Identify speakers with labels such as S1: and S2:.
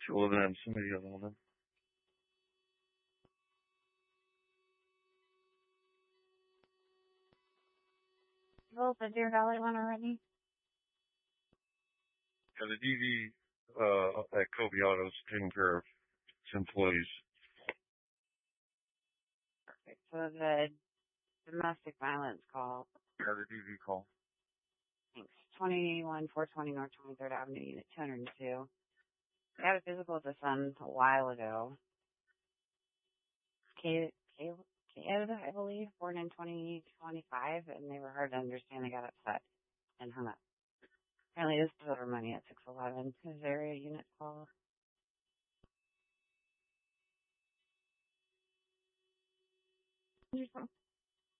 S1: Sullivan, somebody other one.
S2: Well, the Deer Valley one already?
S1: Yeah, the DV at Kobe Autos taking care of its employees.
S2: Perfect. So the domestic violence call.
S1: Yeah, the DV call.
S2: Thanks. 21420 North 23rd Avenue, Unit 202. I had a physical with the son a while ago. Kid, I believe, born in 2025, and they were hard to understand. They got upset and hung up. Apparently, this is over money at 611. Is there a unit call?